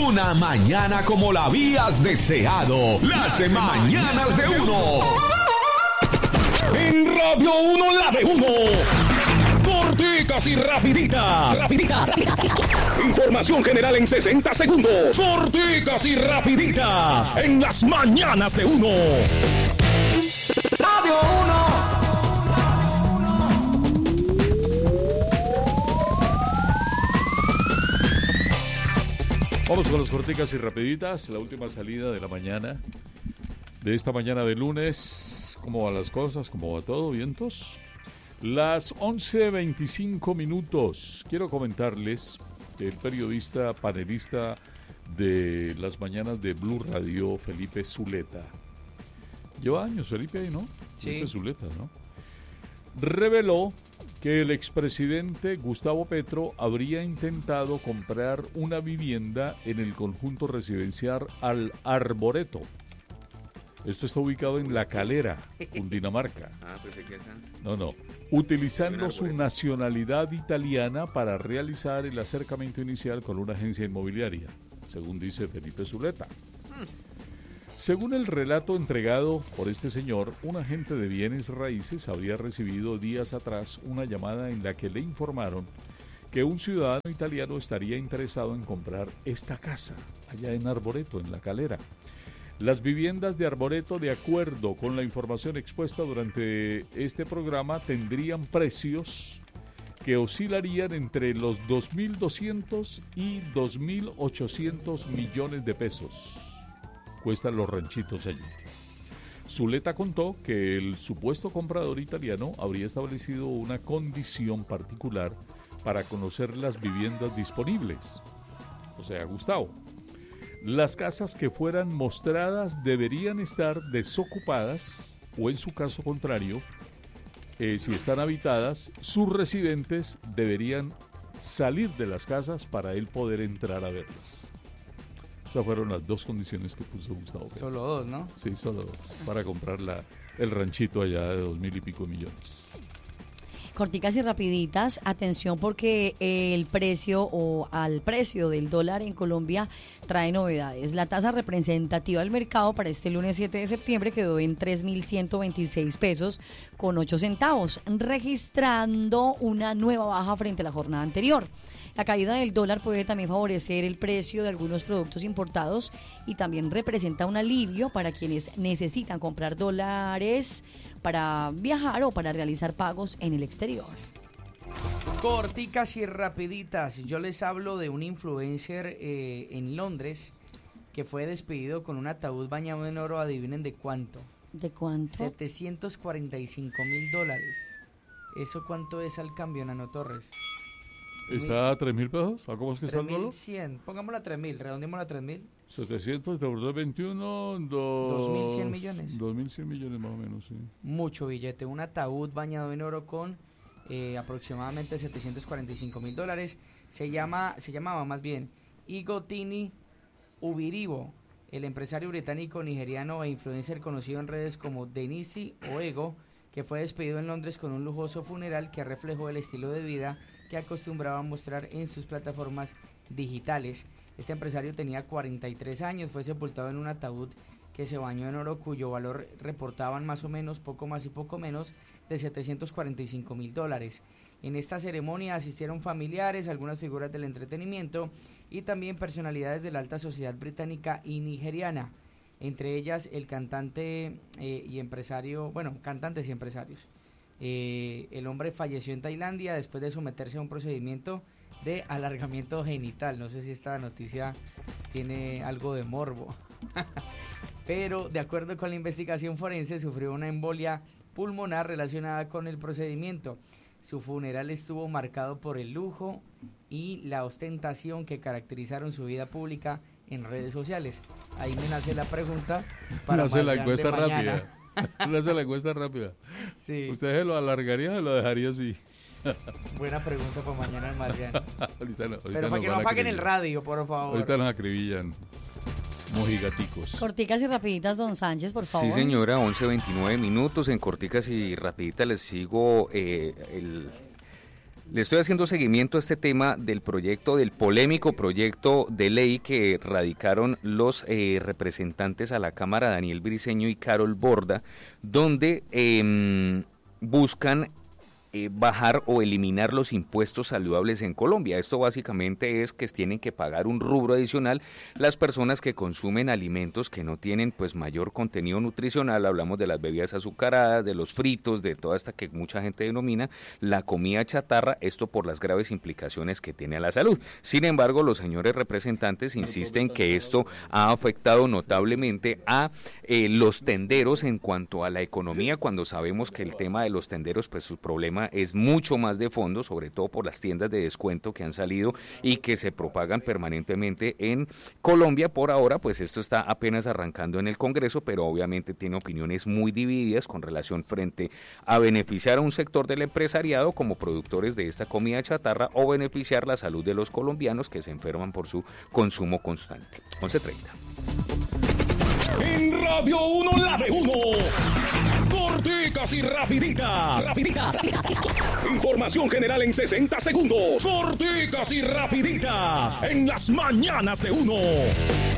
Una mañana como la habías deseado. Las mañanas de uno. En Radio 1, la de uno. Corticas y rapiditas. Información general en 60 segundos. Corticas y rapiditas. En las mañanas de uno. Radio 1. Vamos con las corticas y rapiditas, la última salida de la mañana, de esta mañana de lunes. ¿Cómo van las cosas? ¿Cómo va todo? ¿Vientos? Las 11:25 minutos. Quiero comentarles que el periodista panelista de las mañanas de Blue Radio, Felipe Zuleta, lleva años Felipe ahí, ¿no? Sí. Felipe Zuleta, ¿no? Reveló que el expresidente Gustavo Petro habría intentado comprar una vivienda en el conjunto residencial Al Arboreto. Esto está ubicado en La Calera, Cundinamarca. Pensé que esa. No. Utilizando su nacionalidad italiana para realizar el acercamiento inicial con una agencia inmobiliaria, según dice Felipe Zuleta. Según el relato entregado por este señor, un agente de bienes raíces habría recibido días atrás una llamada en la que le informaron que un ciudadano italiano estaría interesado en comprar esta casa, allá en Arboreto, en La Calera. Las viviendas de Arboreto, de acuerdo con la información expuesta durante este programa, tendrían precios que oscilarían entre los 2.200 y 2.800 millones de pesos. Cuestan los ranchitos allí. Zuleta contó que el supuesto comprador italiano habría establecido una condición particular para conocer las viviendas disponibles. O sea, Gustavo, las casas que fueran mostradas deberían estar desocupadas o, en su caso contrario, si están habitadas, sus residentes deberían salir de las casas para él poder entrar a verlas. Esas fueron las dos condiciones que puso Gustavo Petro. Solo dos, ¿no? Sí, solo dos, para comprar el ranchito allá de 2.000 y pico millones. Corticas y rapiditas, atención porque el precio o al precio del dólar en Colombia trae novedades. La tasa representativa del mercado para este lunes 7 de septiembre quedó en 3.126 pesos con 8 centavos, registrando una nueva baja frente a la jornada anterior. La caída del dólar puede también favorecer el precio de algunos productos importados y también representa un alivio para quienes necesitan comprar dólares para viajar o para realizar pagos en el exterior. Corticas y rapiditas. Yo les hablo de un influencer en Londres que fue despedido con un ataúd bañado en oro. Adivinen de cuánto. ¿De cuánto? $745,000. ¿Eso cuánto es al cambio, Nano Torres? ¿Está a 3.000 pesos? ¿A cómo es que está el dólar? 3.100. Pongámoslo a 3.000, redondémoslo a 3.000. 700 de 21, 2.100 millones. 2.100 millones más o menos, sí. Mucho billete. Un ataúd bañado en oro con aproximadamente $745,000. Se llamaba más bien Igotini Ubiribo, el empresario británico nigeriano e influencer conocido en redes como Denisi Oego, que fue despedido en Londres con un lujoso funeral que reflejó el estilo de vida que acostumbraba a mostrar en sus plataformas digitales. Este empresario tenía 43 años, fue sepultado en un ataúd que se bañó en oro, cuyo valor reportaban más o menos, poco más y poco menos, de $745,000. En esta ceremonia asistieron familiares, algunas figuras del entretenimiento y también personalidades de la alta sociedad británica y nigeriana, entre ellas el cantante y empresario, cantantes y empresarios. El hombre falleció en Tailandia después de someterse a un procedimiento de alargamiento genital. No sé si esta noticia tiene algo de morbo. Pero de acuerdo con la investigación forense, sufrió una embolia pulmonar relacionada con el procedimiento. Su funeral estuvo marcado por el lujo y la ostentación que caracterizaron su vida pública en redes sociales. Ahí me nace la pregunta para hace la encuesta rápida. Le hace la encuesta rápida. Sí. ¿Usted se lo alargaría o lo dejaría así? Buena pregunta para mañana en Marciano. ahorita Pero para que no apaguen el radio, por favor. Ahorita nos acribillan. Mojigaticos. Corticas y rapiditas, don Sánchez, por favor. Sí, señora, 11:29 minutos. En Corticas y rapiditas les sigo Le estoy haciendo seguimiento a este tema del polémico proyecto de ley que radicaron los representantes a la Cámara, Daniel Briceño y Carol Borda, donde buscan bajar o eliminar los impuestos saludables en Colombia. Esto básicamente es que tienen que pagar un rubro adicional las personas que consumen alimentos que no tienen pues mayor contenido nutricional. Hablamos de las bebidas azucaradas, de los fritos, de toda esta que mucha gente denomina la comida chatarra, esto por las graves implicaciones que tiene a la salud. Sin embargo, los señores representantes insisten que esto ha afectado notablemente a los tenderos en cuanto a la economía, cuando sabemos que el tema de los tenderos, pues su problema es mucho más de fondo, sobre todo por las tiendas de descuento que han salido y que se propagan permanentemente en Colombia. Por ahora, pues esto está apenas arrancando en el Congreso, pero obviamente tiene opiniones muy divididas con relación frente a beneficiar a un sector del empresariado como productores de esta comida chatarra o beneficiar la salud de los colombianos que se enferman por su consumo constante. 11:30. En Radio 1 la de 1. Corticas y rapiditas. Información general en 60 segundos. Corticas y rapiditas. En las mañanas de 1.